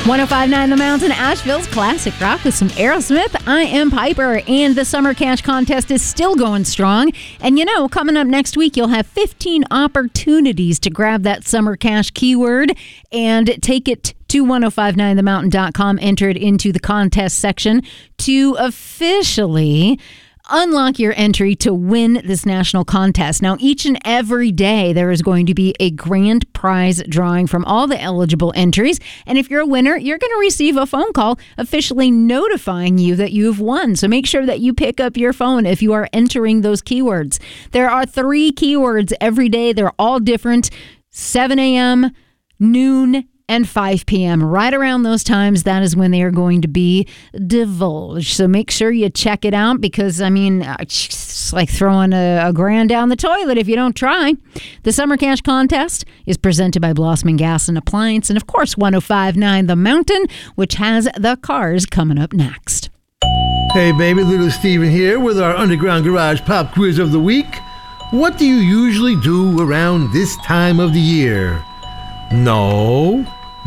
105.9 The Mountain, Asheville's classic rock with some Aerosmith. I am Piper, and the Summer Cash Contest is still going strong. And coming up next week, you'll have 15 opportunities to grab that Summer Cash keyword and take it to 1059themountain.com, enter it into the contest section to officially unlock your entry to win this national contest. Now, each and every day, there is going to be a grand prize drawing from all the eligible entries. And if you're a winner, you're going to receive a phone call officially notifying you that you've won. So make sure that you pick up your phone if you are entering those keywords. There are 3 keywords every day. They're all different. 7 a.m., noon, and 5 p.m. Right around those times, that is when they are going to be divulged. So make sure you check it out because, it's like throwing a grand down the toilet if you don't try. The Summer Cash Contest is presented by Blossman Gas and Appliance and, of course, 105.9 The Mountain, which has the cars coming up next. Hey, baby, Little Steven here with our Underground Garage Pop Quiz of the Week. What do you usually do around this time of the year? No.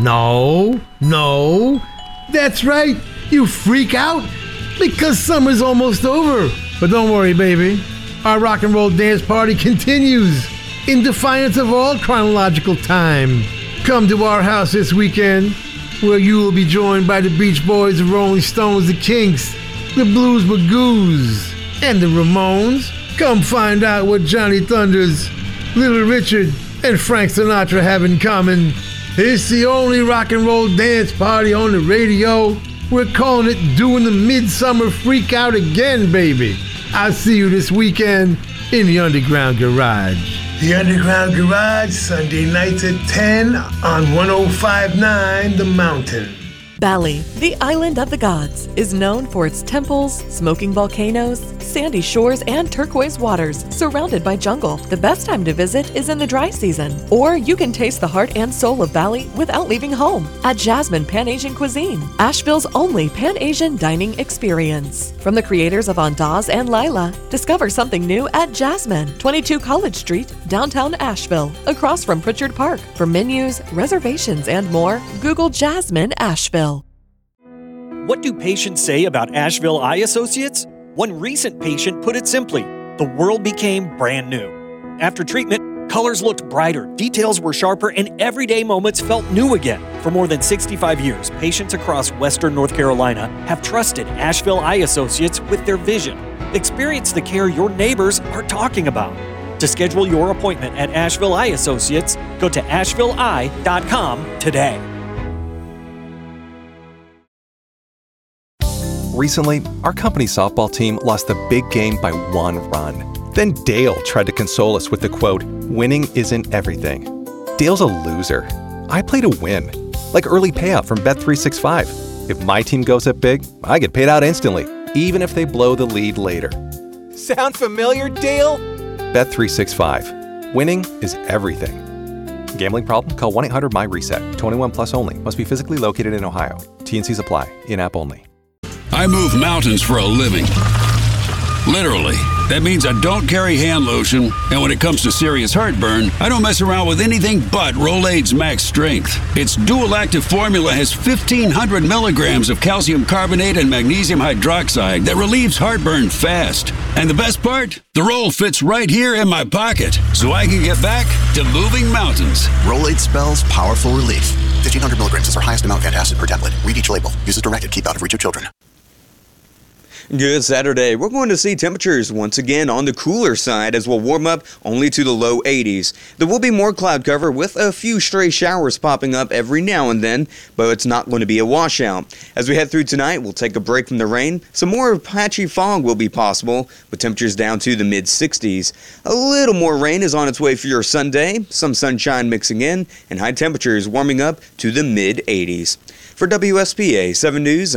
That's right. You freak out because summer's almost over. But don't worry, baby. Our rock and roll dance party continues in defiance of all chronological time. Come to our house this weekend where you will be joined by the Beach Boys, the Rolling Stones, the Kinks, the Blues Magoos, and the Ramones. Come find out what Johnny Thunders, Little Richard, and Frank Sinatra have in common. It's the only rock and roll dance party on the radio. We're calling it Doing the Midsummer Freak Out again, baby. I'll see you this weekend in the Underground Garage. The Underground Garage, Sunday nights at 10 on 105.9 The Mountain. Bali, the island of the gods, is known for its temples, smoking volcanoes, sandy shores, and turquoise waters, surrounded by jungle. The best time to visit is in the dry season. Or you can taste the heart and soul of Bali without leaving home at Jasmine Pan-Asian Cuisine, Asheville's only Pan-Asian dining experience. From the creators of Andaz and Lila, discover something new at Jasmine, 22 College Street, downtown Asheville, across from Pritchard Park. For menus, reservations, and more, Google Jasmine Asheville. What do patients say about Asheville Eye Associates? One recent patient put it simply, the world became brand new. After treatment, colors looked brighter, details were sharper, and everyday moments felt new again. For more than 65 years, patients across Western North Carolina have trusted Asheville Eye Associates with their vision. Experience the care your neighbors are talking about. To schedule your appointment at Asheville Eye Associates, go to ashevilleeye.com today. Recently, our company's softball team lost the big game by 1 run. Then Dale tried to console us with the quote, "Winning isn't everything." Dale's a loser. I play to win, like early payout from Bet365. If my team goes up big, I get paid out instantly, even if they blow the lead later. Sound familiar, Dale? Bet365. Winning is everything. Gambling problem? Call 1-800-MY-RESET. 21 plus only. Must be physically located in Ohio. T&Cs apply. In-app only. I move mountains for a living. Literally. That means I don't carry hand lotion, and when it comes to serious heartburn, I don't mess around with anything but Rolaids Max Strength. Its dual-active formula has 1,500 milligrams of calcium carbonate and magnesium hydroxide that relieves heartburn fast. And the best part? The roll fits right here in my pocket, so I can get back to moving mountains. Rolaids spells powerful relief. 1,500 milligrams is our highest amount of antacid per tablet. Read each label. Use as directed. Keep out of reach of children. Good Saturday. We're going to see temperatures once again on the cooler side as we'll warm up only to the low 80s. There will be more cloud cover with a few stray showers popping up every now and then, but it's not going to be a washout. As we head through tonight, we'll take a break from the rain. Some more patchy fog will be possible, with temperatures down to the mid-60s. A little more rain is on its way for your Sunday, some sunshine mixing in, and high temperatures warming up to the mid-80s. For WSPA 7 News,